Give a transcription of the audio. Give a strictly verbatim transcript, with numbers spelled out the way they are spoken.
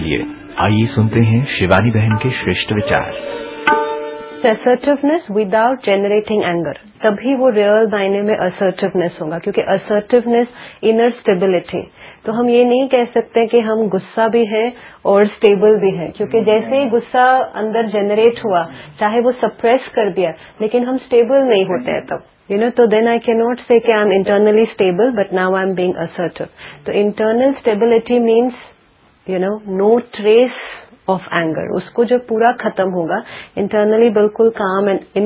ये आइए सुनते हैं शिवानी बहन के श्रेष्ठ विचार। असर्टिवनेस विदाउट जेनरेटिंग एंगर, तभी वो रियल मायने में असर्टिवनेस होगा, क्योंकि असर्टिवनेस इनर स्टेबिलिटी। तो हम ये नहीं कह सकते कि हम गुस्सा भी है और स्टेबल भी है, क्योंकि जैसे ही गुस्सा अंदर जनरेट हुआ, चाहे वो सप्रेस कर दिया, लेकिन हम स्टेबल नहीं होते हैं तब, यू नो। तो देन आई कैन नॉट से कि I am internally stable but now I am being assertive. तो internal stability means you know no trace of anger, उसको जब पूरा खत्म होगा, इंटरनली बिल्कुल काम एंड